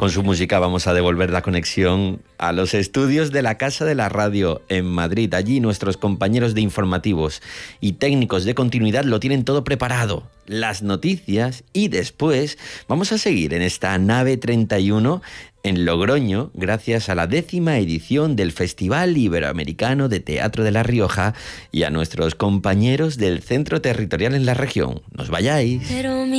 Con su música vamos a devolver la conexión a los estudios de la Casa de la Radio en Madrid. Allí nuestros compañeros de informativos y técnicos de continuidad lo tienen todo preparado. Las noticias y después vamos a seguir en esta nave 31 en Logroño gracias a la 10ª edición del Festival Iberoamericano de Teatro de La Rioja y a nuestros compañeros del Centro Territorial en la región. ¡No os vayáis!